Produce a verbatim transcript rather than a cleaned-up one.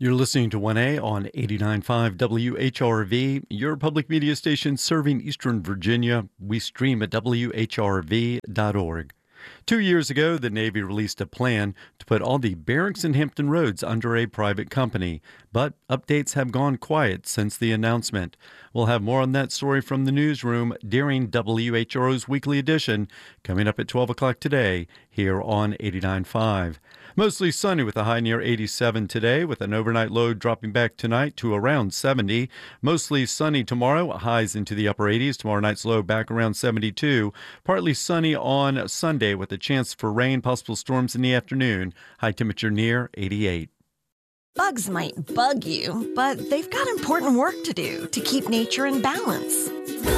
You're listening to one A on eighty-nine point five W H R V, your public media station serving Eastern Virginia. We stream at W H R V dot org. Two years ago, the Navy released a plan to put all the barracks and Hampton Roads under a private company, but updates have gone quiet since the announcement. We'll have more on that story from the newsroom during W H R O's weekly edition, coming up at twelve o'clock today here on eighty-nine point five. Mostly sunny with a high near eighty-seven today, with an overnight low dropping back tonight to around seventy. Mostly sunny tomorrow, highs into the upper eighties. Tomorrow night's low back around seventy-two. Partly sunny on Sunday with a chance for rain, possible storms in the afternoon. High temperature near eighty-eight. Bugs might bug you, but they've got important work to do to keep nature in balance.